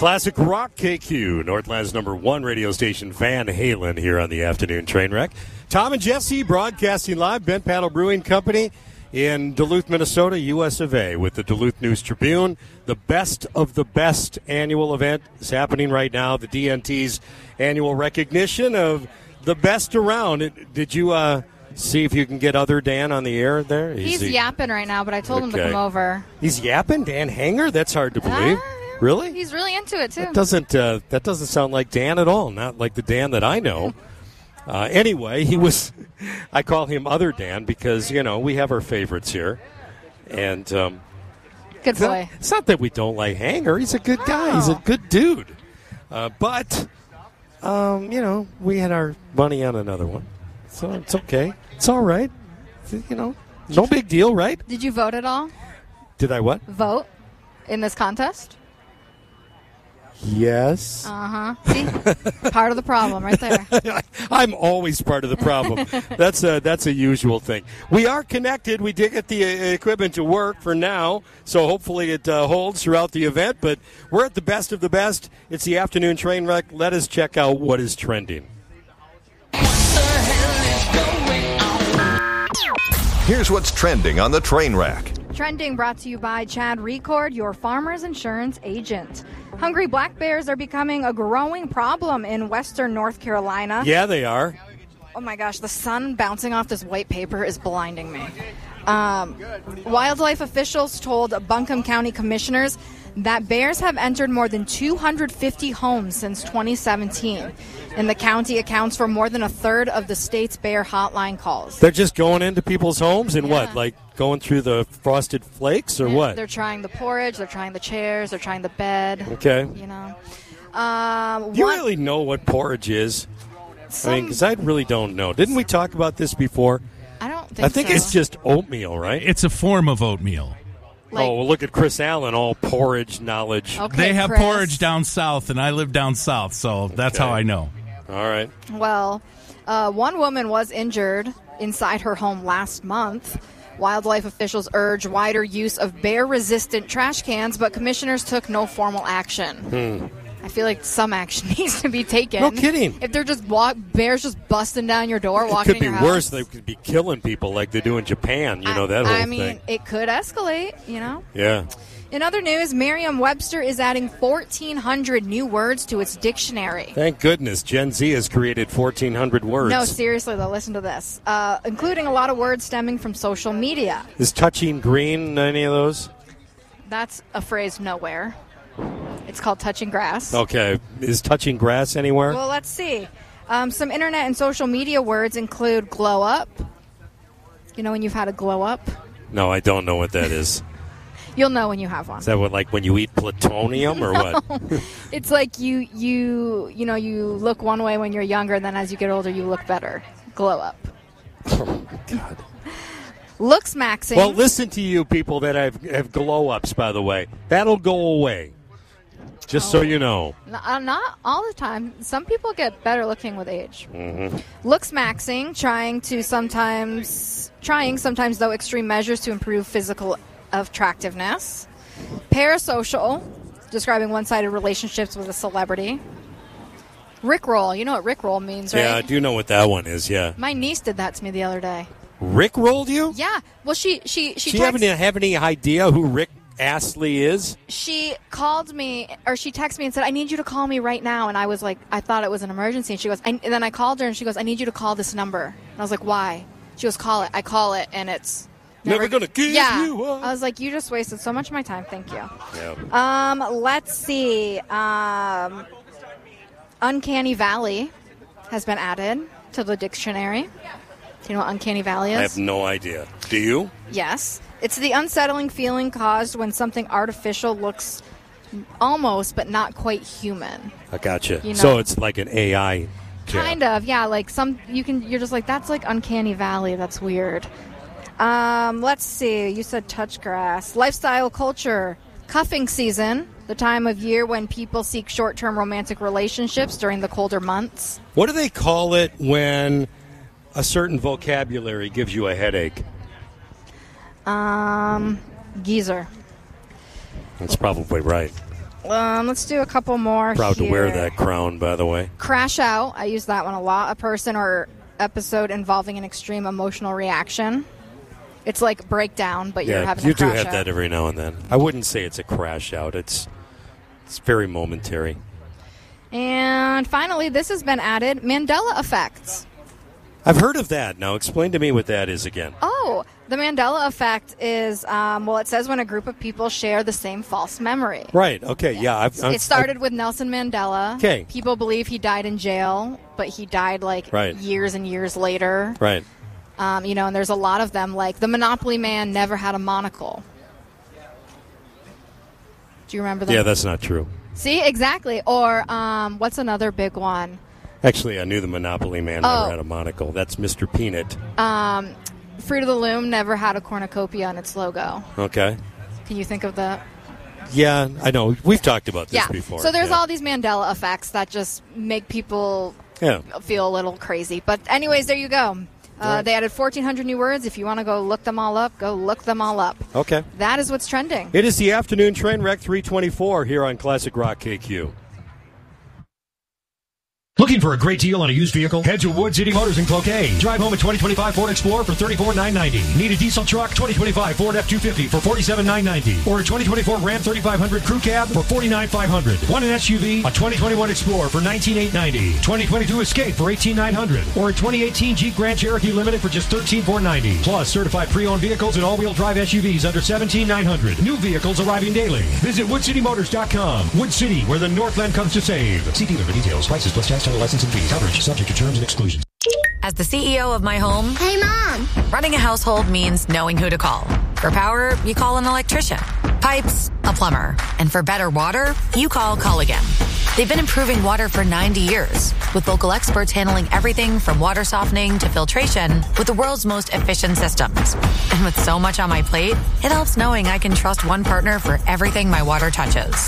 Classic Rock KQ, Northland's #1 radio station, Van Halen, here on the Afternoon Trainwreck. Tom and Jesse broadcasting live, Bent Paddle Brewing Company in Duluth, Minnesota, US of A, with the Duluth News Tribune. The Best of the Best annual event is happening right now, the DNT's annual recognition of the best around. Did you see if you can get other Dan on the air there? He's yapping right now, but I told him to come over. He's yapping? Dan Hanger? That's hard to believe. Really? He's really into it, too. That doesn't sound like Dan at all, not like the Dan that I know. Anyway, I call him Other Dan because, we have our favorites here. And good boy. It's not that we don't like Hanger. He's a good guy. He's a good dude. But we had our money on another one. So it's okay. It's all right. No big deal, right? Did you vote at all? Did I what? Vote in this contest? Yes. See? Part of the problem right there. I'm always part of the problem. That's a usual thing. We are connected. We did get the equipment to work for now, so hopefully it holds throughout the event. But we're at the best of the best. It's the Afternoon Trainwreck. Let us check out what is trending. Here's what's trending on the Trainwreck. Trending brought to you by Chad Record, your farmer's insurance agent. Hungry black bears are becoming a growing problem in western North Carolina. Yeah, they are. Oh my gosh, the sun bouncing off this white paper is blinding me. Wildlife officials told Buncombe County commissioners that bears have entered more than 250 homes since 2017. And the county accounts for more than a third of the state's bear hotline calls. They're just going into people's homes and what? Like going through the frosted flakes or what? They're trying the porridge, they're trying the chairs, they're trying the bed. Okay. Do you really know what porridge is? Because I really don't know. Didn't we talk about this before? I don't think so. I think it's just oatmeal, right? It's a form of oatmeal. Well, look at Chris Allen, all porridge knowledge. Okay, they have Chris. porridge down south, and I live down south, so that's how I know. All right. Well, one woman was injured inside her home last month. Wildlife officials urged wider use of bear-resistant trash cans, but commissioners took no formal action. I feel like some action needs to be taken. No kidding. If they're just bears just busting down your door, walking in your house. It could be worse. They could be killing people like they do in Japan. That whole thing. I mean, it could escalate, Yeah. In other news, Merriam-Webster is adding 1,400 new words to its dictionary. Thank goodness. Gen Z has created 1,400 words. No, seriously, though, listen to this. Including a lot of words stemming from social media. Is touching green any of those? That's a phrase nowhere. It's called touching grass. Okay. Is touching grass anywhere? Well, let's see. Some internet and social media words include glow up. You know when you've had a glow up? No, I don't know what that is. You'll know when you have one. Is that what, like when you eat plutonium or what? It's like you look one way when you're younger, and then as you get older, you look better. Glow up. Oh, God. Looks maxing. Well, listen to you people that have glow-ups, by the way. That'll go away. Just so you know. Not all the time. Some people get better looking with age. Mm-hmm. Looks maxing, trying sometimes, though, extreme measures to improve physical attractiveness. Parasocial, describing one-sided relationships with a celebrity. Rickroll. You know what Rickroll means, right? Yeah, I do know what that one is, yeah. My niece did that to me the other day. Rickrolled you? Yeah. Well, she have any idea who Rick Astley is? She called me, or she texted me and said, I need you to call me right now. And I was like, I thought it was an emergency. And she goes, and then I called her and she goes, I need you to call this number. And I was like, why? She goes, call it. I call it, and it's never gonna give you up. I was like, you just wasted so much of my time. Thank you. Yeah. Let's see. Uncanny Valley has been added to the dictionary. Do you know what Uncanny Valley is? I have no idea. Do you? Yes. It's the unsettling feeling caused when something artificial looks almost but not quite human. I gotcha. So it's like an AI. Kind of, yeah. Like you're just like, that's like Uncanny Valley. That's weird. Let's see. You said touch grass. Lifestyle culture. Cuffing season. The time of year when people seek short-term romantic relationships during the colder months. What do they call it when a certain vocabulary gives you a headache? Geezer. That's probably right. Let's do a couple more. Proud here. to wear that crown, by the way. Crash out. I use that one a lot. A person or episode involving an extreme emotional reaction. It's like breakdown, but you're having a crash out. You do have that every now and then. I wouldn't say it's a crash out. It's very momentary. And finally, this has been added, Mandela effects. I've heard of that. Now, explain to me what that is again. Oh, the Mandela effect is, it says when a group of people share the same false memory. Right, okay, yeah. It started with Nelson Mandela. Okay. People believe he died in jail, but he died, years and years later. Right. And there's a lot of them, like the Monopoly man never had a monocle. Do you remember that? Yeah, that's not true. See, exactly. Or what's another big one? Actually, I knew the Monopoly man never had a monocle. That's Mr. Peanut. Fruit of the Loom never had a cornucopia on its logo. Okay. Can you think of that? Yeah, I know. We've talked about this before. So there's all these Mandela effects that just make people feel a little crazy. But anyways, there you go. They added 1,400 new words. If you want to go look them all up, go look them all up. Okay. That is what's trending. It is the afternoon train wreck 324 here on Classic Rock KQ. Looking for a great deal on a used vehicle? Head to Wood City Motors in Cloquet. Drive home a 2025 Ford Explorer for $34,990. Need a diesel truck? 2025 Ford F-250 for $47,990. Or a 2024 Ram 3500 Crew Cab for $49,500. Want an SUV? A 2021 Explorer for $19,890. 2022 Escape for $18,900. Or a 2018 Jeep Grand Cherokee Limited for just $13,490. Plus certified pre-owned vehicles and all-wheel drive SUVs under $17,900. New vehicles arriving daily. Visit WoodCityMotors.com. Wood City, where the Northland comes to save. See dealer for details. Prices plus tax, title, license, and fees. Coverage subject to terms and exclusions. As the CEO of my home, hey, Mom, running a household means knowing who to call. For power, you call an electrician. Pipes, a plumber. And for better water, you call Culligan. They've been improving water for 90 years, with local experts handling everything from water softening to filtration with the world's most efficient systems. And with so much on my plate, it helps knowing I can trust one partner for everything my water touches.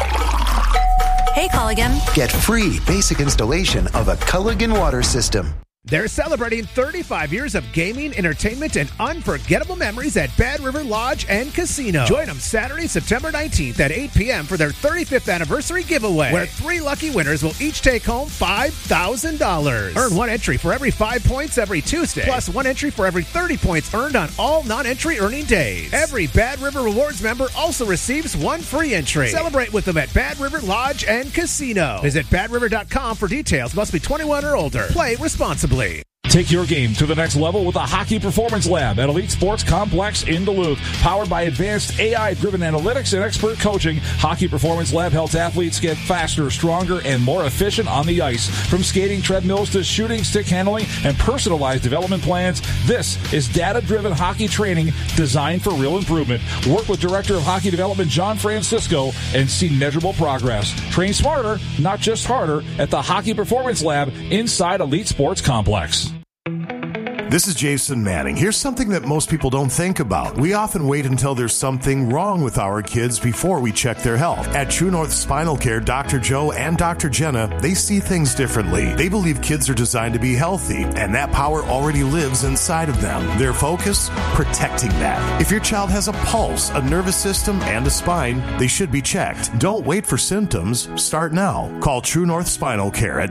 Hey, Culligan. Get free basic installation of a Culligan water system. They're celebrating 35 years of gaming, entertainment, and unforgettable memories at Bad River Lodge and Casino. Join them Saturday, September 19th at 8 p.m. for their 35th anniversary giveaway, where 3 lucky winners will each take home $5,000. Earn 1 entry for every 5 points every Tuesday, plus 1 entry for every 30 points earned on all non-entry earning days. Every Bad River Rewards member also receives 1 free entry. Celebrate with them at Bad River Lodge and Casino. Visit badriver.com for details. Must be 21 or older. Play responsibly. Take your game to the next level with the Hockey Performance Lab at Elite Sports Complex in Duluth. Powered by advanced AI-driven analytics and expert coaching, Hockey Performance Lab helps athletes get faster, stronger, and more efficient on the ice. From skating treadmills to shooting, stick handling, and personalized development plans, this is data-driven hockey training designed for real improvement. Work with Director of Hockey Development John Francisco and see measurable progress. Train smarter, not just harder, at the Hockey Performance Lab inside Elite Sports Complex. This is Jason Manning. Here's something that most people don't think about. We often wait until there's something wrong with our kids before we check their health. At True North Spinal Care, Dr. Joe and Dr. Jenna, they see things differently. They believe kids are designed to be healthy, and that power already lives inside of them. Their focus? Protecting that. If your child has a pulse, a nervous system, and a spine, they should be checked. Don't wait for symptoms. Start now. Call True North Spinal Care at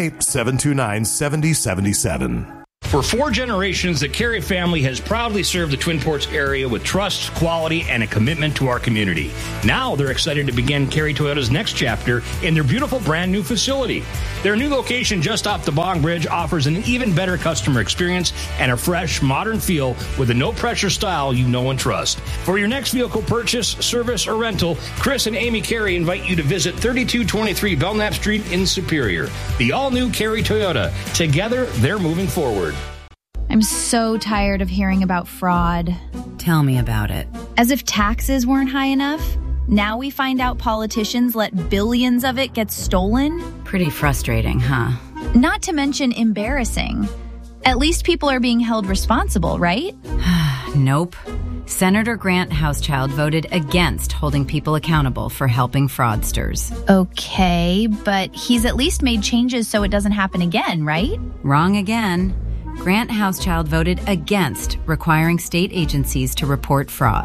218-729-7077. For 4 generations, the Carey family has proudly served the Twin Ports area with trust, quality, and a commitment to our community. Now they're excited to begin Carey Toyota's next chapter in their beautiful brand new facility. Their new location just off the Bong Bridge offers an even better customer experience and a fresh, modern feel with a no-pressure style you know and trust. For your next vehicle purchase, service, or rental, Chris and Amy Carey invite you to visit 3223 Belknap Street in Superior. The all-new Carey Toyota. Together, they're moving forward. I'm so tired of hearing about fraud. Tell me about it. As if taxes weren't high enough, now we find out politicians let billions of it get stolen. Pretty frustrating, huh? Not to mention embarrassing. At least people are being held responsible, right? Nope. Senator Grant Housechild voted against holding people accountable for helping fraudsters. Okay, but he's at least made changes so it doesn't happen again, right? Wrong again. Grant Housechild voted against requiring state agencies to report fraud.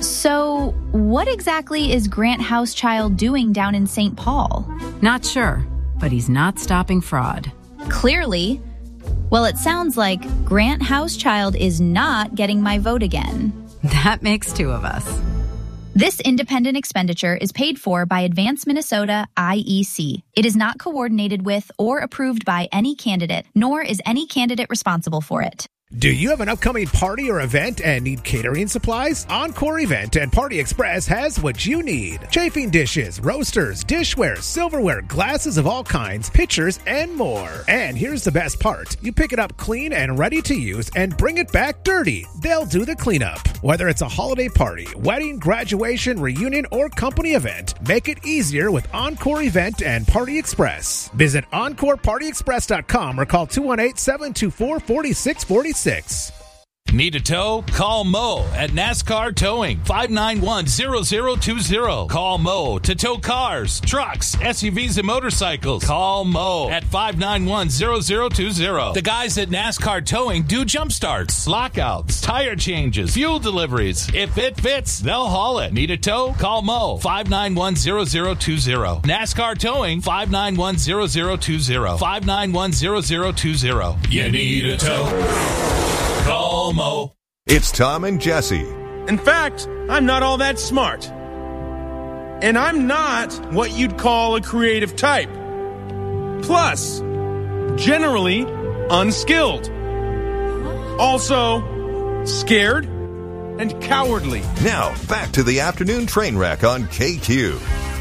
So, what exactly is Grant Housechild doing down in St. Paul? Not sure, but he's not stopping fraud. Clearly. Well, it sounds like Grant Housechild is not getting my vote again. That makes two of us. This independent expenditure is paid for by Advance Minnesota IEC. It is not coordinated with or approved by any candidate, nor is any candidate responsible for it. Do you have an upcoming party or event and need catering supplies? Encore Event and Party Express has what you need. Chafing dishes, roasters, dishware, silverware, glasses of all kinds, pitchers, and more. And here's the best part. You pick it up clean and ready to use and bring it back dirty. They'll do the cleanup. Whether it's a holiday party, wedding, graduation, reunion, or company event, make it easier with Encore Event and Party Express. Visit EncorePartyExpress.com or call 218-724-4646. Need a tow? Call Mo at NASCAR Towing, 591-0020. Call Mo to tow cars, trucks, SUVs, and motorcycles. Call Mo at 591-0020. The guys at NASCAR Towing do jump starts, lockouts, tire changes, fuel deliveries. If it fits, they'll haul it. Need a tow? Call Mo, 591-0020. NASCAR Towing, 591-0020. 591-0020. You need a tow? Call Mo. It's Tom and Jesse. In fact, I'm not all that smart. And I'm not what you'd call a creative type. Plus, generally unskilled. Also, scared and cowardly. Now, back to the afternoon train wreck on KQ.